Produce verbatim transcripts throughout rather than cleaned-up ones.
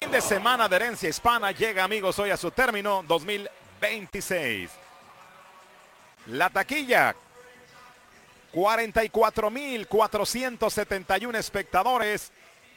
fin de semana de herencia hispana llega, amigos, hoy a su término dos mil veintiséis. La taquilla, cuarenta y cuatro mil cuatrocientos setenta y uno espectadores.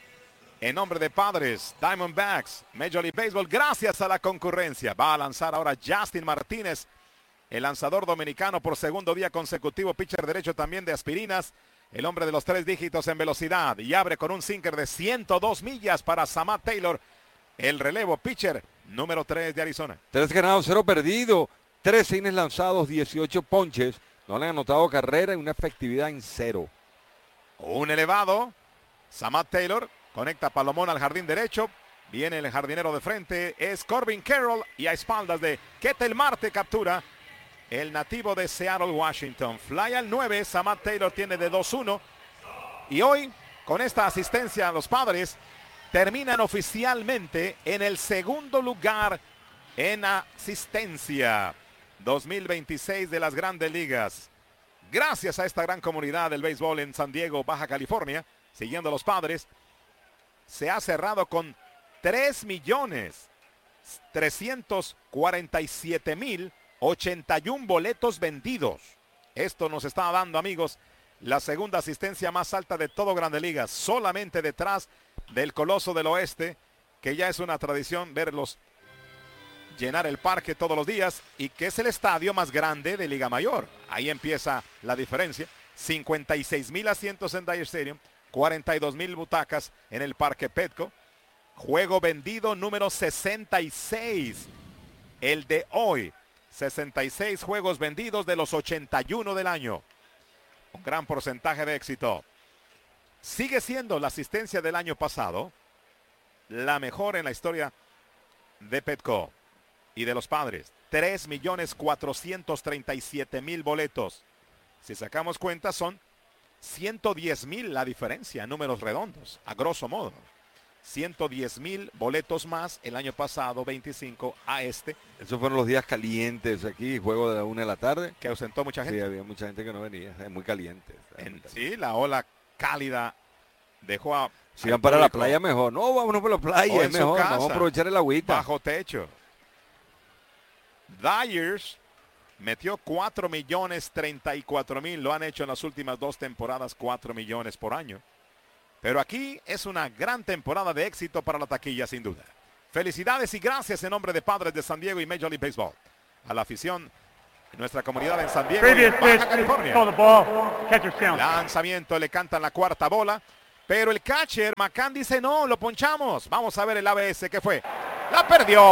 En nombre de Padres, Diamondbacks, Major League Baseball, gracias a la concurrencia. Va a lanzar ahora Justin Martínez, el lanzador dominicano por segundo día consecutivo, pitcher derecho también de aspirinas. El hombre de los tres dígitos en velocidad y abre con un sinker de ciento dos millas para Samad Taylor, el relevo pitcher número tres de Arizona. Tres ganados, cero perdido, tres innings lanzados, dieciocho ponches. No le han anotado carrera y una efectividad en cero. Un elevado, Samad Taylor conecta Palomón al jardín derecho. Viene el jardinero de frente, es Corbin Carroll, y a espaldas de Ketel Marte captura el nativo de Seattle, Washington. Fly al nueve, Samad Taylor tiene de dos uno. Y hoy, con esta asistencia a los Padres, terminan oficialmente en el segundo lugar en asistencia dos mil veintiséis de las Grandes Ligas. Gracias a esta gran comunidad del béisbol en San Diego, Baja California, siguiendo a los Padres, se ha cerrado con tres millones trescientos cuarenta y siete mil ochenta y uno boletos vendidos. Esto nos está dando, amigos, la segunda asistencia más alta de todo Grandes Ligas, solamente detrás del Coloso del Oeste, que ya es una tradición verlos llenar el parque todos los días y que es el estadio más grande de Liga Mayor. Ahí empieza la diferencia. cincuenta y seis mil asientos en Dodger Stadium, cuarenta y dos mil butacas en el Parque Petco. Juego vendido número sesenta y seis, el de hoy. sesenta y seis juegos vendidos de los ochenta y uno del año. Un gran porcentaje de éxito. Sigue siendo la asistencia del año pasado la mejor en la historia de Petco y de los Padres. tres millones cuatrocientos treinta y siete mil boletos. Si sacamos cuenta, son ciento diez mil la diferencia, números redondos, a grosso modo. ciento diez mil boletos más el año pasado, veinticinco a este. Esos fueron los días calientes aquí, juego de la una de la tarde. Que ausentó mucha gente. Sí, había mucha gente que no venía, es muy caliente. En, muy caliente. Sí, la ola cálida dejó a... Si van para la playa mejor. No, vámonos por la playa, es mejor, casa, vamos a aprovechar el agüita. Bajo techo. Dyers metió cuatro millones treinta y cuatro mil, lo han hecho en las últimas dos temporadas, cuatro millones por año. Pero aquí es una gran temporada de éxito para la taquilla, sin duda. Felicidades y gracias en nombre de Padres de San Diego y Major League Baseball a la afición de nuestra comunidad en San Diego y en Baja California. Lanzamiento, le cantan la cuarta bola, pero el catcher McCann dice no, lo ponchamos. Vamos a ver el A B S, ¿qué fue? La perdió.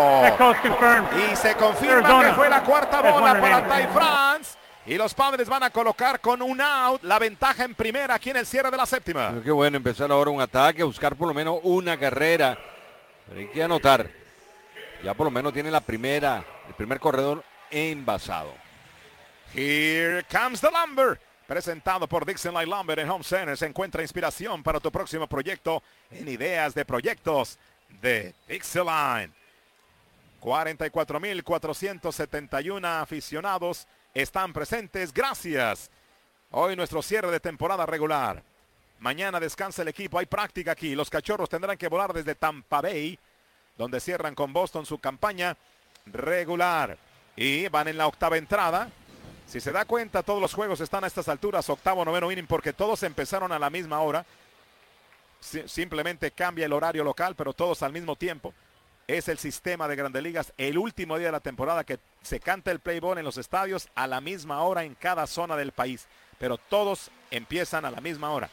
Y se confirma que fue la cuarta bola para Ty France. Y los Padres van a colocar con un out la ventaja en primera aquí en el cierre de la séptima. Pero qué bueno empezar ahora un ataque, buscar por lo menos una carrera. Pero hay que anotar. Ya por lo menos tiene la primera, el primer corredor envasado. Here comes the lumber. Presentado por Dixon Light Lumber en Home Center. Se encuentra inspiración para tu próximo proyecto en Ideas de Proyectos de Dixon Line. cuarenta y cuatro mil cuatrocientos setenta y uno aficionados están presentes. Gracias. Hoy nuestro cierre de temporada regular. Mañana descansa el equipo. Hay práctica aquí. Los Cachorros tendrán que volar desde Tampa Bay, donde cierran con Boston su campaña regular. Y van en la octava entrada. Si se da cuenta, todos los juegos están a estas alturas, octavo, noveno inning, porque todos empezaron a la misma hora. Simplemente cambia el horario local, pero todos al mismo tiempo. Es el sistema de Grandes Ligas, el último día de la temporada que se canta el play ball en los estadios a la misma hora en cada zona del país. Pero todos empiezan a la misma hora.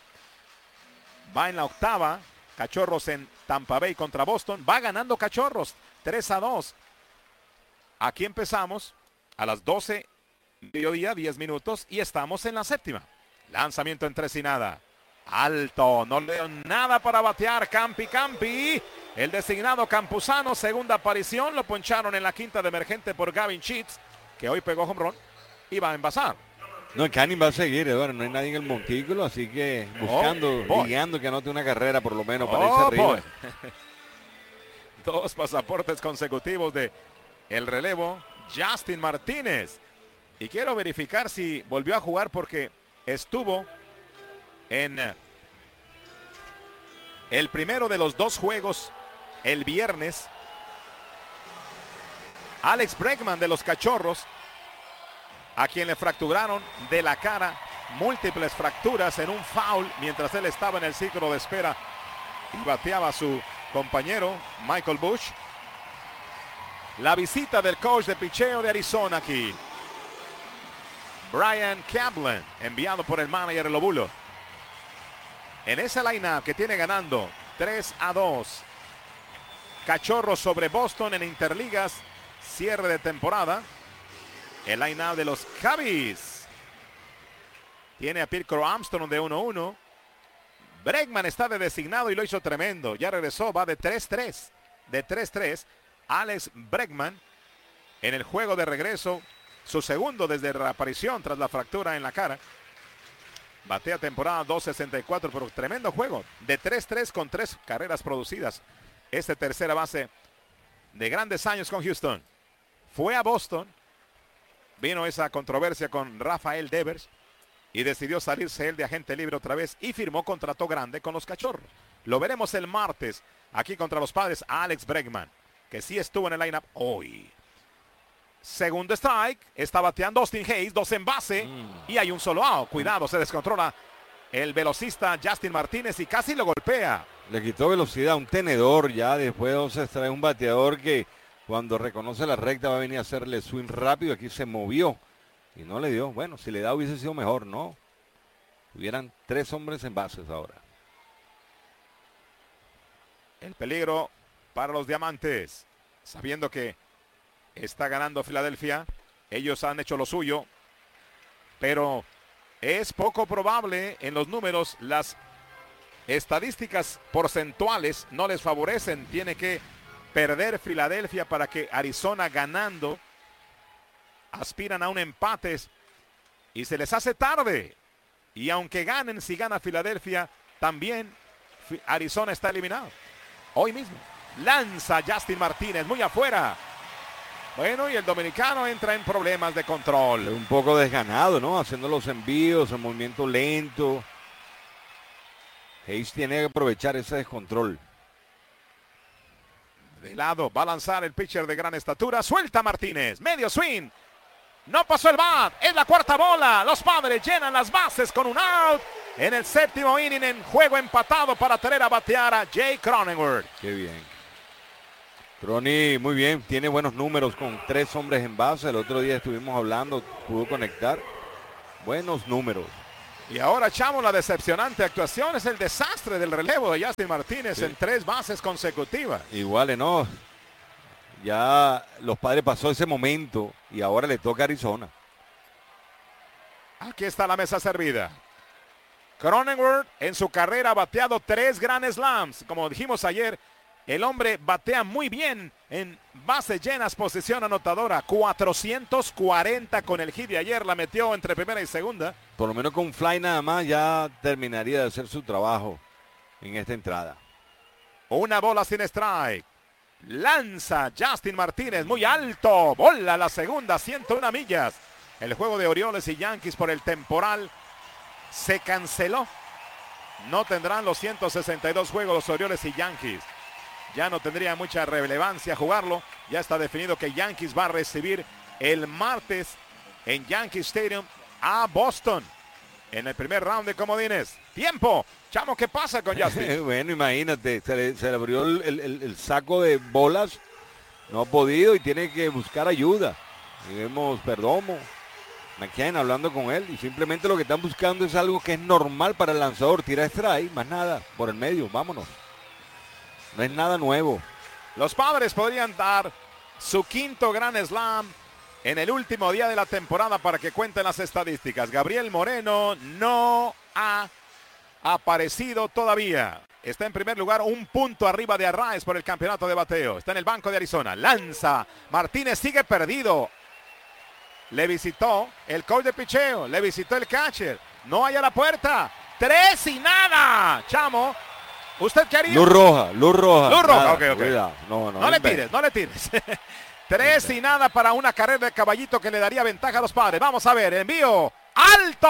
Va en la octava, Cachorros en Tampa Bay contra Boston. Va ganando Cachorros, tres a dos. Aquí empezamos a las doce, mediodía, diez minutos, y estamos en la séptima. Lanzamiento en tres y nada. Alto, no le dio nada para batear. Campi, Campi. El designado Campuzano, segunda aparición. Lo poncharon en la quinta de emergente por Gavin Sheets, que hoy pegó home run y va a envasar. No, el Canning va a seguir, Eduardo. No hay nadie en el montículo, así que buscando, oh, guiando que anote una carrera por lo menos para oh, irse arriba. Dos pasaportes consecutivos de el relevo, Justin Martínez. Y quiero verificar si volvió a jugar porque estuvo en el primero de los dos juegos el viernes. Alex Bregman de los Cachorros, a quien le fracturaron de la cara múltiples fracturas en un foul mientras él estaba en el círculo de espera y bateaba a su compañero Michael Busch. La visita del coach de picheo de Arizona aquí, Brian Kaplan, enviado por el manager Lobulo. En ese lineup que tiene ganando tres a dos Cachorros sobre Boston en Interligas, cierre de temporada. El line-up de los Cubbies tiene a Pirko Armstrong de uno uno. Bregman está de designado y lo hizo tremendo. Ya regresó, va de tres tres. De tres tres. Alex Bregman en el juego de regreso. Su segundo desde la aparición tras la fractura en la cara. Batea temporada dos sesenta y cuatro, pero tremendo juego. De tres tres con tres carreras producidas. Este tercera base de grandes años con Houston. Fue a Boston. Vino esa controversia con Rafael Devers y decidió salirse él de agente libre otra vez y firmó contrato grande con los Cachorros. Lo veremos el martes aquí contra los Padres a Alex Bregman, que sí estuvo en el lineup hoy. Segundo strike, está bateando Austin Hayes, dos en base mm. y hay un solo out. Cuidado, se descontrola el velocista Justin Martínez y casi lo golpea. Le quitó velocidad, un tenedor ya, después de dos extrae un bateador que cuando reconoce la recta va a venir a hacerle swing rápido. Aquí se movió y no le dio. Bueno, si le da hubiese sido mejor, ¿no? Hubieran tres hombres en bases ahora. El peligro para los Diamantes, sabiendo que está ganando Filadelfia. Ellos han hecho lo suyo, pero es poco probable en los números. Las estadísticas porcentuales no les favorecen. Tiene que perder Filadelfia para que Arizona ganando aspiran a un empate y se les hace tarde. Y aunque ganen, si gana Filadelfia, también Arizona está eliminado. Hoy mismo lanza Justin Martínez muy afuera. Bueno, y el dominicano entra en problemas de control. Un poco desganado, ¿no? Haciendo los envíos, el movimiento lento. Hayes tiene que aprovechar ese descontrol. De lado, va a lanzar el pitcher de gran estatura. Suelta Martínez, medio swing. No pasó el bat, es la cuarta bola. Los Padres llenan las bases con un out. En el séptimo inning, en juego empatado para traer a batear a Jay Cronenworth. Qué bien. Crony, muy bien, tiene buenos números con tres hombres en base. El otro día estuvimos hablando, pudo conectar. Buenos números. Y ahora, Chamo, la decepcionante actuación es el desastre del relevo de Justin Martínez sí. en tres bases consecutivas. Igual, ¿no? Ya los Padres pasó ese momento y ahora le toca a Arizona. Aquí está la mesa servida. Cronenworth en su carrera ha bateado tres Grand Slams. Como dijimos ayer, el hombre batea muy bien en bases llenas, posición anotadora. cuatrocientos cuarenta con el hit de ayer, la metió entre primera y segunda. Por lo menos con un fly nada más ya terminaría de hacer su trabajo en esta entrada. Una bola sin strike. Lanza Justin Martínez muy alto. Bola la segunda, ciento una millas. El juego de Orioles y Yankees por el temporal se canceló. No tendrán los ciento sesenta y dos juegos los Orioles y Yankees. Ya no tendría mucha relevancia jugarlo. Ya está definido que Yankees va a recibir el martes en Yankee Stadium a Boston. En el primer round de comodines. Tiempo. Chamo, ¿qué pasa con Justin? Bueno, imagínate, se le, se le abrió el, el, el saco de bolas. No ha podido y tiene que buscar ayuda. Y vemos Perdomo, McCann hablando con él. Y simplemente lo que están buscando es algo que es normal para el lanzador. Tira strike, más nada, por el medio, vámonos. No es nada nuevo. Los Padres podrían dar su quinto Grand Slam en el último día de la temporada para que cuenten las estadísticas. Gabriel Moreno no ha aparecido todavía. Está en primer lugar, un punto arriba de Arraez por el campeonato de bateo. Está en el banco de Arizona. Lanza. Martínez sigue perdido. Le visitó el coach de picheo. Le visitó el catcher. No hay a la puerta. Tres y nada. Chamo. ¿Usted qué haría? Luz roja, luz roja. Luz roja, ok, ok. Cuidado. No, no, no le tires, no le tires. Tres y nada para una carrera de caballito que le daría ventaja a los Padres. Vamos a ver, envío ¡Alto!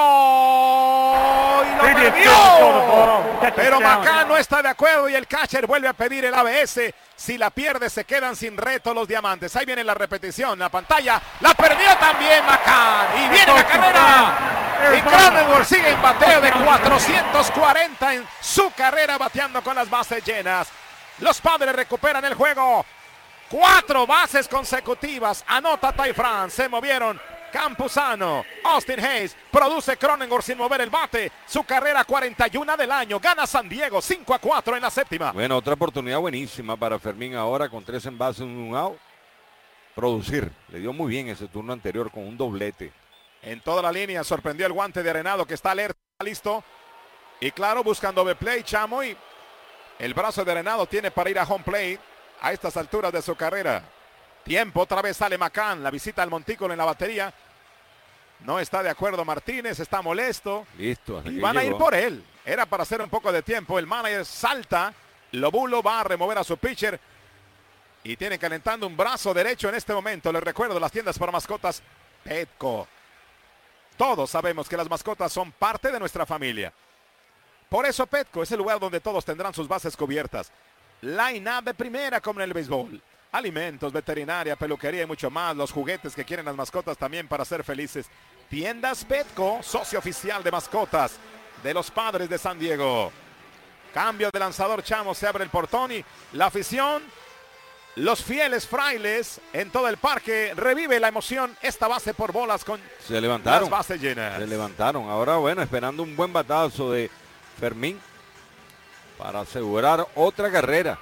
¡Y lo perdió! Pero McCann no está de acuerdo y el catcher vuelve a pedir el A B S. Si la pierde se quedan sin reto los Diamantes. Ahí viene la repetición, la pantalla. La perdió también McCann. Y viene la carrera. Y Cronenworth sigue en bateo de cuatrocientos cuarenta en su carrera, bateando con las bases llenas. Los Padres recuperan el juego. Cuatro bases consecutivas. Anota Ty France. Se movieron Campuzano, Austin Hayes, produce Cronenworth sin mover el bate, su carrera cuarenta y uno del año, gana San Diego cinco a cuatro en la séptima. Bueno, otra oportunidad buenísima para Fermín ahora con tres envases en un out. Producir, le dio muy bien ese turno anterior con un doblete. En toda la línea sorprendió el guante de Arenado que está alerta, listo. Y claro, buscan doble play, Chamo, y el brazo de Arenado tiene para ir a home plate a estas alturas de su carrera. Tiempo, otra vez sale McCann, la visita al montículo en la batería. No está de acuerdo Martínez, está molesto. Listo. Y van a ir por él. Era para hacer un poco de tiempo. El manager salta. Lobulo va a remover a su pitcher. Y tiene calentando un brazo derecho en este momento. Les recuerdo las tiendas para mascotas Petco. Todos sabemos que las mascotas son parte de nuestra familia. Por eso Petco es el lugar donde todos tendrán sus bases cubiertas. Line-up de primera como en el béisbol. Alimentos, veterinaria, peluquería y mucho más. Los juguetes que quieren las mascotas también para ser felices. Tiendas Petco, socio oficial de mascotas de los Padres de San Diego. Cambio de lanzador, Chamo, se abre el portón y la afición, los fieles frailes en todo el parque, revive la emoción. Esta base por bolas con se levantaron, las bases llenas. Se levantaron. Ahora, bueno, esperando un buen batazo de Fermín para asegurar otra carrera.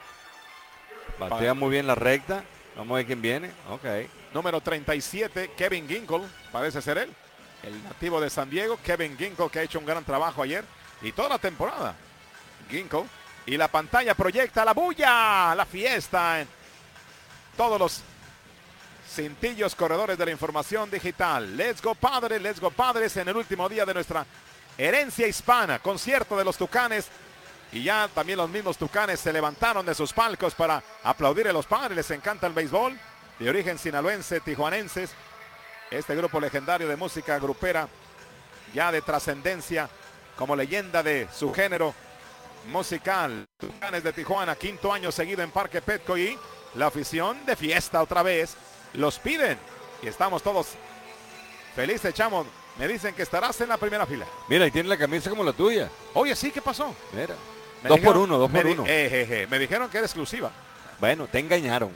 Batea muy bien la recta. Vamos a ver quién viene. Ok. Número treinta y siete, Kevin Ginkel. Parece ser él. El nativo de San Diego. Kevin Ginkel, que ha hecho un gran trabajo ayer. Y toda la temporada. Ginkel. Y la pantalla proyecta la bulla. La fiesta. En todos los cintillos corredores de la información digital. Let's go Padres. Let's go Padres. En el último día de nuestra herencia hispana. Concierto de los Tucanes. Y ya también los mismos Tucanes se levantaron de sus palcos para aplaudir a los Padres. Les encanta el béisbol. De origen sinaloense, tijuanenses. Este grupo legendario de música grupera, ya de trascendencia como leyenda de su género musical. Tucanes de Tijuana, quinto año seguido en Parque Petco. Y la afición de fiesta otra vez. Los piden. Y estamos todos felices, Chamo. Me dicen que estarás en la primera fila. Mira, y tiene la camisa como la tuya. Oye, sí, ¿qué pasó? Mira. Me dos dijeron, por uno, dos por me uno. Di, eh, eh, eh, me dijeron que era exclusiva. Bueno, te engañaron.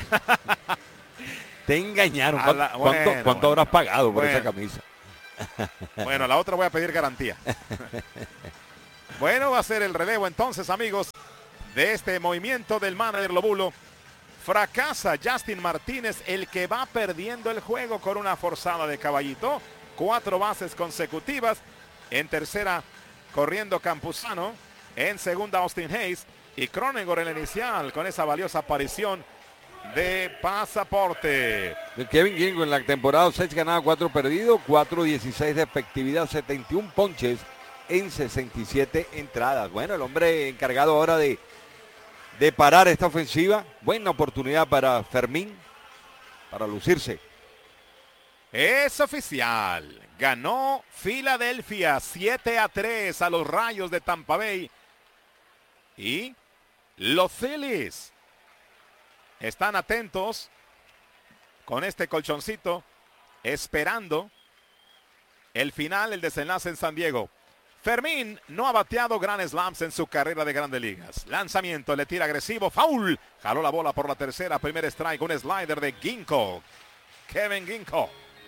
Te engañaron. ¿Cuánto, la, cuánto, bueno, cuánto bueno, habrás pagado por bueno. esa camisa? Bueno, la otra voy a pedir garantía. Bueno, va a ser el relevo entonces, amigos, de este movimiento del manager Lobulo. Fracasa Justin Martínez, el que va perdiendo el juego con una forzada de Caballito. Cuatro bases consecutivas. En tercera, corriendo Campuzano. En segunda, Austin Hayes. Y Cronenworth en la inicial con esa valiosa aparición de pasaporte. Kevin Ginkel en la temporada seis ganados, cuatro perdidos, cuatro dieciséis de efectividad, setenta y uno ponches en sesenta y siete entradas. Bueno, el hombre encargado ahora de, de parar esta ofensiva. Buena oportunidad para Fermín, para lucirse. Es oficial. Ganó Filadelfia siete a tres a los Rayos de Tampa Bay. Y los Phillies están atentos con este colchoncito, esperando el final, el desenlace en San Diego. Fermín no ha bateado grand slams en su carrera de Grandes Ligas. Lanzamiento, le tira agresivo, foul. Jaló la bola por la tercera, primer strike, un slider de Ginkel. Kevin Ginkel.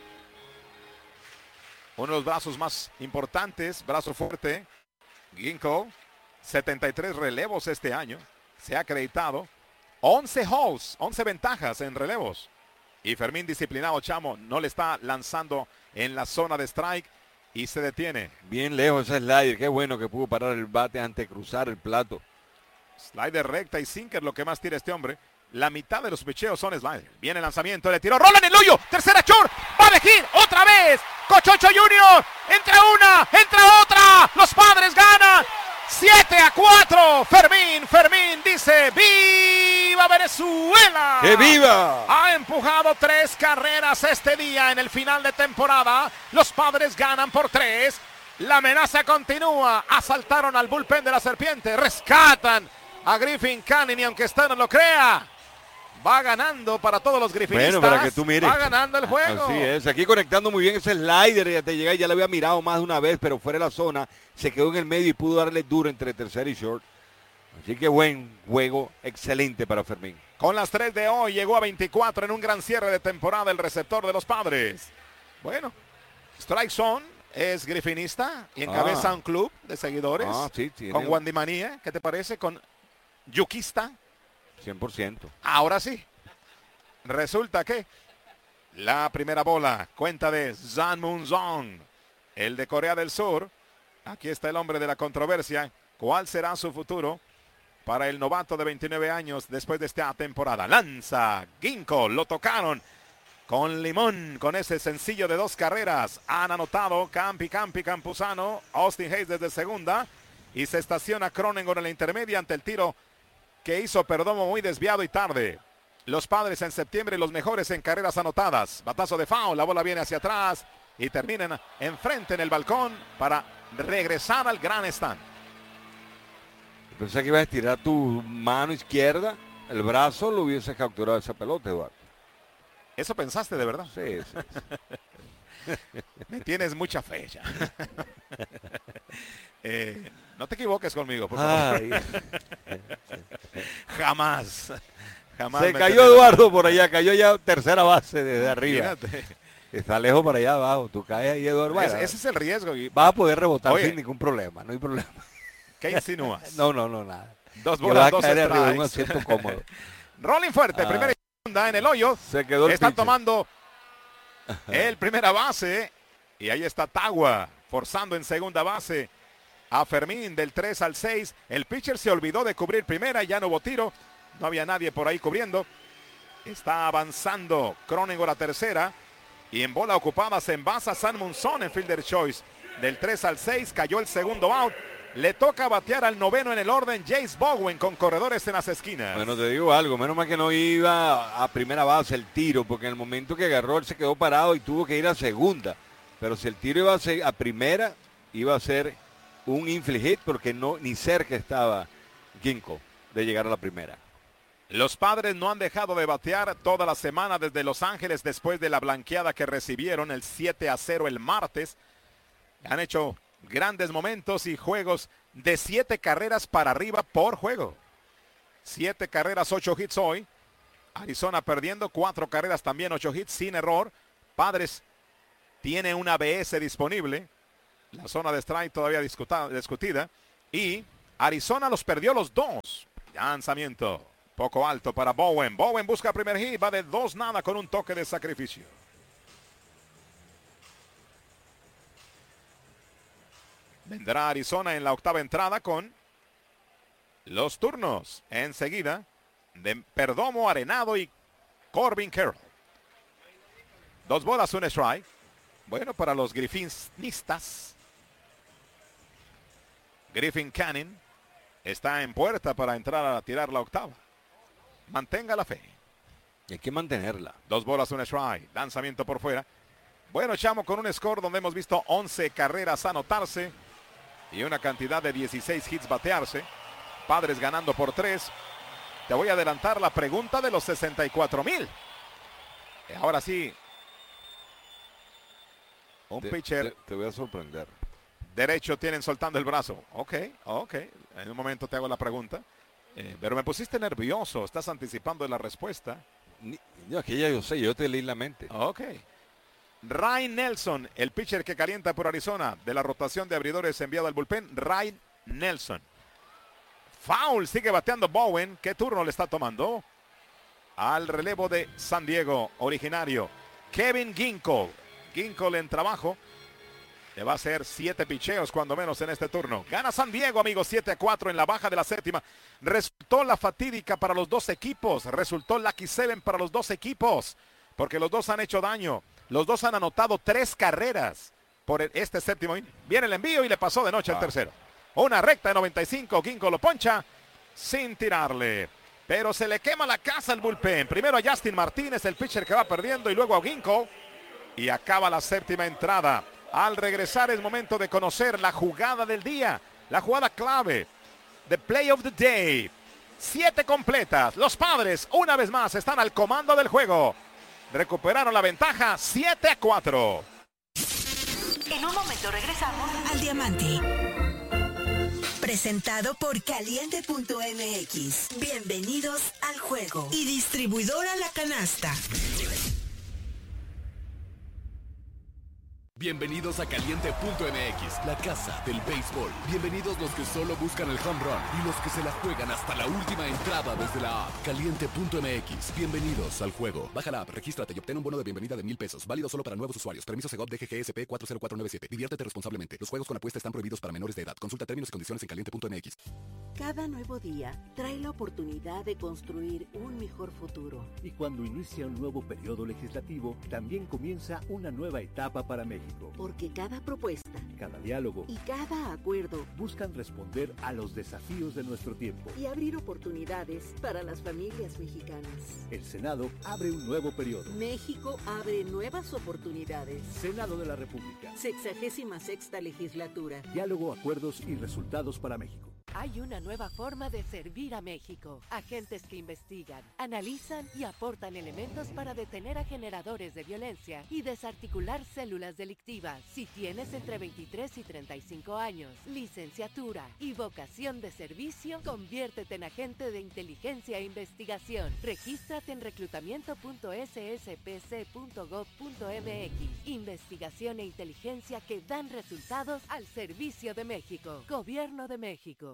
Uno de los brazos más importantes, brazo fuerte. Ginkel, setenta y tres relevos este año. Se ha acreditado. once holes, once ventajas en relevos. Y Fermín disciplinado, Chamo, no le está lanzando en la zona de strike y se detiene. Bien lejos ese slider, qué bueno que pudo parar el bate antes de cruzar el plato. Slider recta y sinker, lo que más tira este hombre. La mitad de los picheos son slider. Viene el lanzamiento, le tiró, rola en el hoyo, tercera short, va a elegir otra vez. Cochocho Junior, entra una, entra otra. Los Padres ganan siete a cuatro. lado, Fermín, Fermín dice, ¡viva Venezuela! ¡Que viva! Ha empujado tres carreras este día en el final de temporada. Los Padres ganan por tres. La amenaza continúa. Asaltaron al bullpen de la Serpiente. Rescatan a Griffin Canning y aunque usted no lo crea, va ganando para todos los griffinistas. Bueno, para que tú mires. Va ganando el juego. Así es, aquí conectando muy bien ese slider, ya te llega, ya lo había mirado más de una vez, pero fuera de la zona, se quedó en el medio y pudo darle duro entre tercera y short. Así que buen juego, excelente para Fermín. Con las tres de hoy llegó a veinticuatro en un gran cierre de temporada el receptor de los Padres. Bueno, Strike Zone es griffinista y encabeza Ah. un club de seguidores. Ah, sí, tiene con un- Wandy Manía, ¿qué te parece? Con Yuquista. cien por ciento. Ahora sí, resulta que la primera bola, cuenta de Zan Moon Zong, el de Corea del Sur. Aquí está el hombre de la controversia. ¿Cuál será su futuro para el novato de veintinueve años después de esta temporada? Lanza, Ginkgo, lo tocaron con limón, con ese sencillo de dos carreras. Han anotado Campi, Campi, Campuzano, Austin Hayes desde segunda y se estaciona Cronenworth en la intermedia ante el tiro que hizo Perdomo muy desviado y tarde. Los Padres en septiembre los mejores en carreras anotadas. Batazo de foul, la bola viene hacia atrás y terminan enfrente en el balcón para regresar al gran stand. Pensé que ibas a estirar tu mano izquierda, el brazo, lo hubiese capturado esa pelota, Eduardo. ¿Eso pensaste de verdad? Sí, sí. Me tienes mucha fe ya. eh, no te equivoques conmigo, por favor. Ay. Jamás. Jamás Se me cayó tendré- Eduardo por allá, cayó ya tercera base desde arriba. Imagínate. Está lejos para allá abajo, tú caes ahí, Eduardo. Es- Bueno, ese es el riesgo. y- vas a poder rebotar Oye. sin ningún problema, no hay problema. ¿Qué insinúas? No, no, no, nada. Dos Que bolas, vas a dos caer arriba de un strikes. asiento cómodo. Rolling fuerte, Ah. primera y segunda en el hoyo. Se quedó el Están pitcher. tomando el primera base. Y ahí está Tagua forzando en segunda base a Fermín del tres al seis. El pitcher se olvidó de cubrir primera, ya no hubo tiro. No había nadie por ahí cubriendo. Está avanzando Cronenworth a tercera. Y en bola ocupada se envasa San Munson en fielder choice. Del tres al seis cayó el segundo out. Le toca batear al noveno en el orden Jace Bowen con corredores en las esquinas. Bueno, te digo algo, menos mal que no iba a primera base el tiro, porque en el momento que agarró él se quedó parado y tuvo que ir a segunda. Pero si el tiro iba a ser a primera, iba a ser un infield hit porque no ni cerca estaba Ginkgo de llegar a la primera. Los Padres no han dejado de batear toda la semana desde Los Ángeles después de la blanqueada que recibieron el siete a cero el martes. Han hecho grandes momentos y juegos de siete carreras para arriba por juego. Siete carreras, ocho hits hoy. Arizona perdiendo, cuatro carreras también, ocho hits sin error. Padres tiene una B S disponible. La zona de strike todavía discuta- discutida. Y Arizona los perdió los dos. Lanzamiento poco alto para Bowen. Bowen busca primer hit, va de dos nada con un toque de sacrificio. Vendrá Arizona en la octava entrada con los turnos enseguida de Perdomo, Arenado y Corbin Carroll. Dos bolas, un strike. Bueno, para los griffinistas. Griffin Canning está en puerta para entrar a tirar la octava. Mantenga la fe. Y hay que mantenerla. Dos bolas, un strike. Lanzamiento por fuera. Bueno, Chamo, con un score donde hemos visto once carreras anotarse y una cantidad de dieciséis hits batearse. Padres ganando por tres. Te voy a adelantar la pregunta de los sesenta y cuatro mil. Ahora sí. Un Te, pitcher te- te voy a sorprender. derecho tienen soltando el brazo. Ok, ok. En un momento te hago la pregunta. Eh, pero me pusiste nervioso. Estás anticipando la respuesta. Ni- yo, aquí ya yo sé, yo te leí la mente. Ok. Ryan Nelson, el pitcher que calienta por Arizona de la rotación de abridores enviado al bullpen. Ryan Nelson. Foul, sigue bateando Bowen. ¿Qué turno le está tomando? Al relevo de San Diego, originario. Kevin Ginkgo. Ginkgo en trabajo. Le va a hacer siete picheos cuando menos en este turno. Gana San Diego, amigos, siete a cuatro en la baja de la séptima. Resultó la fatídica para los dos equipos. Resultó Lucky Seven para los dos equipos. Porque los dos han hecho daño. Los dos han anotado tres carreras por este séptimo inning. Viene el envío y le pasó de noche al Ah. tercero. Una recta de noventa y cinco. Ginkgo lo poncha sin tirarle. Pero se le quema la casa al bullpen. Primero a Justin Martínez, el pitcher que va perdiendo, y luego a Ginkel. Y acaba la séptima entrada. Al regresar es momento de conocer la jugada del día. La jugada clave. The play of the day. Siete completas. Los Padres una vez más están al comando del juego. Recuperaron la ventaja siete a cuatro. En un momento regresamos al Diamante. Presentado por Caliente punto M X. Bienvenidos al juego. Y distribuidora La Canasta. Bienvenidos a Caliente punto M X, la casa del béisbol. Bienvenidos los que solo buscan el home run y los que se la juegan hasta la última entrada desde la app. Caliente punto M X. Bienvenidos al juego. Baja la app, regístrate y obtén un bono de bienvenida de mil pesos. Válido solo para nuevos usuarios. Permiso Segov D G G S P cuatro cero cuatro nueve siete. Diviértete responsablemente. Los juegos con apuesta están prohibidos para menores de edad. Consulta términos y condiciones en Caliente punto M X. Cada nuevo día trae la oportunidad de construir un mejor futuro. Y cuando inicia un nuevo periodo legislativo, también comienza una nueva etapa para México. Porque cada propuesta, cada diálogo y cada acuerdo buscan responder a los desafíos de nuestro tiempo y abrir oportunidades para las familias mexicanas. El Senado abre un nuevo periodo. México abre nuevas oportunidades. Senado de la República. Sexagésima sexta legislatura. Diálogo, acuerdos y resultados para México. Hay una nueva forma de servir a México. Agentes que investigan, analizan y aportan elementos para detener a generadores de violencia y desarticular células delictivas. Si tienes entre veintitrés y treinta y cinco años, licenciatura y vocación de servicio, conviértete en agente de inteligencia e investigación. Regístrate en reclutamiento punto s s p c punto gov punto m x. Investigación e inteligencia que dan resultados al servicio de México. Gobierno de México.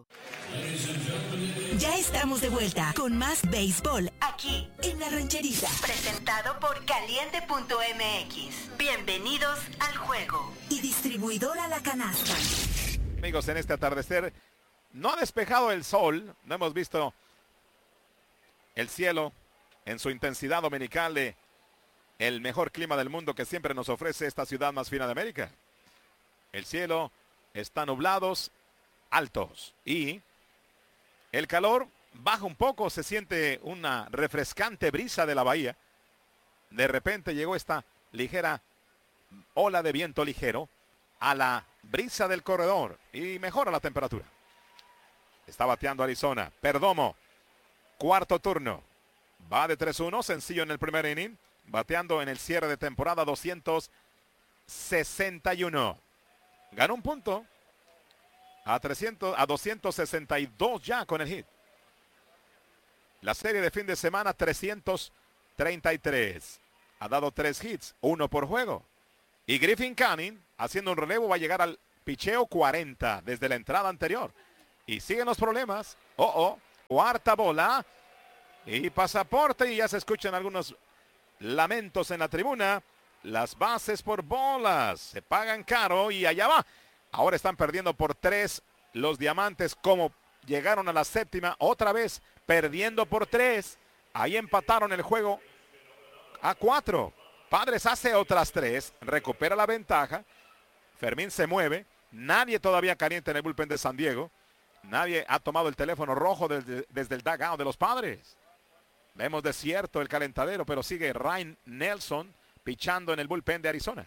Ya estamos de vuelta con más béisbol aquí en La Rancherita. Presentado por Caliente punto M X. Bienvenidos al juego. Y distribuidora La Canasta. Amigos, en este atardecer no ha despejado el sol. No hemos visto el cielo en su intensidad dominical de el mejor clima del mundo que siempre nos ofrece esta ciudad más fina de América. El cielo está nublados, altos, y el calor baja un poco. Se siente una refrescante brisa de la bahía. De repente llegó esta ligera ola de viento ligero a la brisa del corredor y mejora la temperatura. Está bateando Arizona. Perdomo, cuarto turno, va de tres uno, sencillo en el primer inning, bateando en el cierre de temporada doscientos sesenta y uno. Ganó un punto. A, trescientos, a doscientos sesenta y dos ya con el hit. La serie de fin de semana trescientos treinta y tres. Ha dado tres hits, uno por juego. Y Griffin Canning, haciendo un relevo, va a llegar al picheo cuarenta desde la entrada anterior. Y siguen los problemas. Oh, oh, cuarta bola. Y pasaporte, y ya se escuchan algunos lamentos en la tribuna. Las bases por bolas se pagan caro y allá va. Ahora están perdiendo por tres los Diamantes, como llegaron a la séptima, otra vez perdiendo por tres. Ahí empataron el juego a cuatro. Padres hace otras tres, recupera la ventaja. Fermín se mueve. Nadie todavía caliente en el bullpen de San Diego. Nadie ha tomado el teléfono rojo desde, desde el dugout de los Padres. Vemos desierto el calentadero, pero sigue Ryan Nelson pichando en el bullpen de Arizona.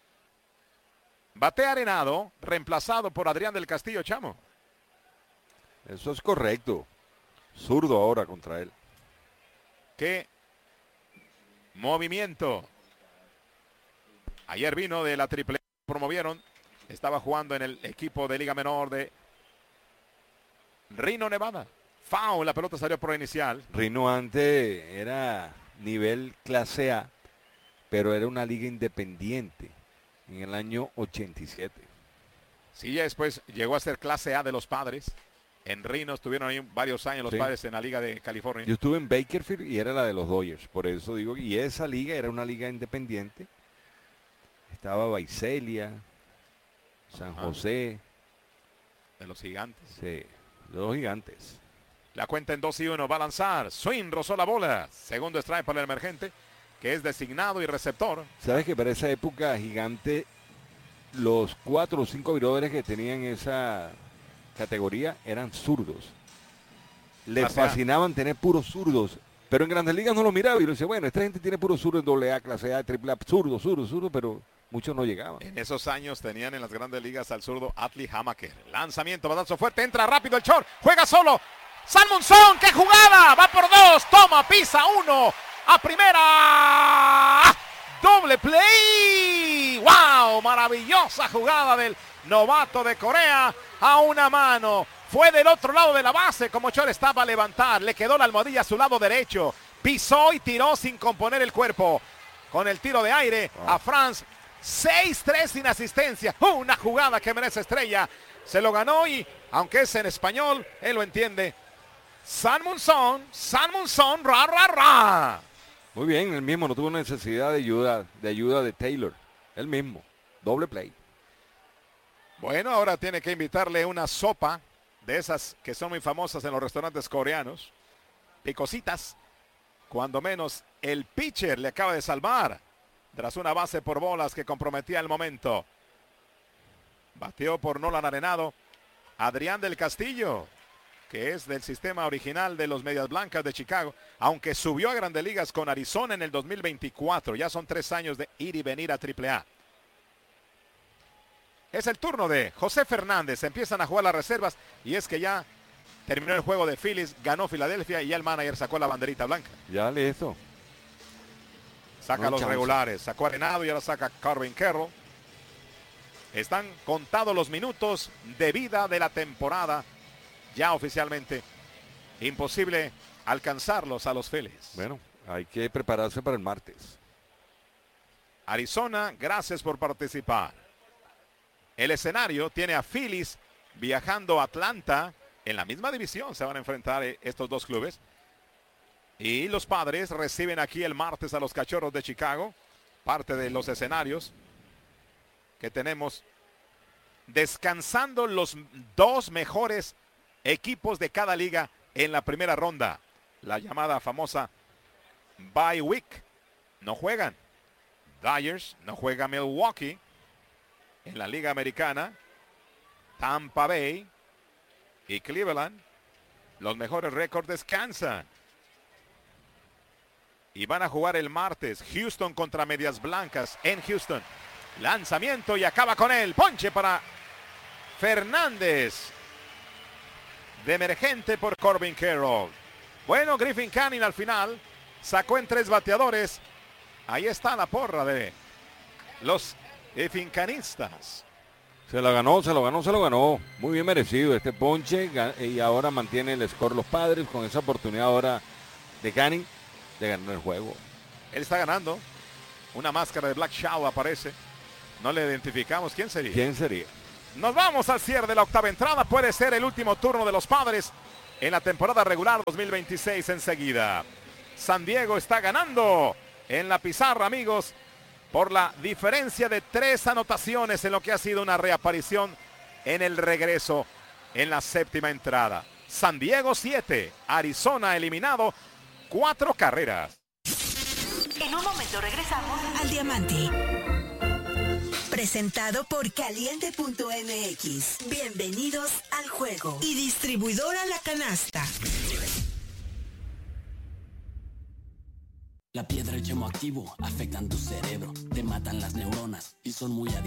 Batea Arenado, reemplazado por Adrián del Castillo, Chamo. Eso es correcto. Zurdo ahora contra él. Qué movimiento. Ayer vino de la triple A, promovieron. Estaba jugando en el equipo de Liga Menor de Reno, Nevada. Foul, la pelota salió por inicial. Reno antes era nivel clase A, pero era una liga independiente. En el año ochenta y siete. Sí, ya después llegó a ser clase A de los Padres. En Reno estuvieron ahí varios años los sí. Padres en la Liga de California. Yo estuve en Bakersfield y era la de los Dodgers. Por eso digo, y esa liga era una liga independiente. Estaba Visalia, San ah, José. De los Gigantes. Sí, de los Gigantes. La cuenta en dos y uno, va a lanzar. Swing, rozó la bola. Segundo strike para el emergente, que es designado y receptor. ¿Sabes que para esa época Gigante, los cuatro o cinco viradores que tenían esa categoría eran zurdos? le Clase A. fascinaban tener puros zurdos. Pero en Grandes Ligas no lo miraba y lo decía, bueno, esta gente tiene puros zurdos en doble A, clase A, triple A, zurdo, zurdo, zurdo, pero muchos no llegaban. En esos años tenían en las Grandes Ligas al zurdo Atli Hamaker. Lanzamiento, batazo fuerte, entra rápido el short, juega solo. Salmonson, ¡qué jugada! Va por dos, toma, pisa uno, a primera. Doble play. ¡Wow! Maravillosa jugada del novato de Corea a una mano. Fue del otro lado de la base, como Chor estaba a levantar. Le quedó la almohadilla a su lado derecho. Pisó y tiró sin componer el cuerpo. Con el tiro de aire wow. a Franz. seis tres sin asistencia. Una jugada que merece estrella. Se lo ganó y, aunque es en español, él lo entiende. Salmonson, Salmonson, ra, ra, ra. Muy bien, él mismo no tuvo necesidad de ayuda, de ayuda de Taylor. Él mismo. Doble play. Bueno, ahora tiene que invitarle una sopa de esas que son muy famosas en los restaurantes coreanos. Picositas. Cuando menos el pitcher le acaba de salvar. Tras una base por bolas que comprometía el momento. Bateó por Nolan Arenado. Adrián del Castillo, que es del sistema original de los Medias Blancas de Chicago. Aunque subió a Grandes Ligas con Arizona en el dos mil veinticuatro. Ya son tres años de ir y venir a triple A. Es el turno de José Fernández. Empiezan a jugar las reservas y es que ya terminó el juego de Phillies, ganó Filadelfia y ya el manager sacó la banderita blanca. Ya listo. Saca No los chance. regulares, sacó Arenado y ahora saca Corbin Carroll. Están contados los minutos de vida de la temporada. Ya oficialmente imposible alcanzarlos a los Phillies. Bueno, hay que prepararse para el martes. Arizona, gracias por participar. El escenario tiene a Phillies viajando a Atlanta. En la misma división se van a enfrentar estos dos clubes. Y los Padres reciben aquí el martes a los Cachorros de Chicago. Parte de los escenarios que tenemos. Descansando los dos mejores equipos de cada liga en la primera ronda. La llamada famosa bye week. No juegan. Dyers, no juega Milwaukee. En la Liga Americana, Tampa Bay y Cleveland, los mejores récords descansan. Y van a jugar el martes, Houston contra Medias Blancas en Houston. Lanzamiento y acaba con él. Ponche para Fernández. De emergente por Corbin Carroll. Bueno, Griffin Canning al final sacó en tres bateadores. Ahí está la porra de los y fincanistas. Se lo ganó, se lo ganó, se lo ganó. Muy bien merecido este ponche y ahora mantiene el score los Padres con esa oportunidad ahora de Canning de ganar el juego. Él está ganando. Una máscara de Black Shadow aparece. No le identificamos. ¿Quién sería? ¿Quién sería? Nos vamos al cierre de la octava entrada. Puede ser el último turno de los Padres en la temporada regular dos mil veintiséis enseguida. San Diego está ganando en la pizarra, amigos, por la diferencia de tres anotaciones en lo que ha sido una reaparición en el regreso en la séptima entrada. San Diego siete, Arizona eliminado, cuatro carreras. En un momento regresamos al Diamante. Presentado por Caliente punto M X. Bienvenidos al juego. Y distribuidora La Canasta. La piedra y el yemo activo afectan tu cerebro, te matan las neuronas y son muy adictivos.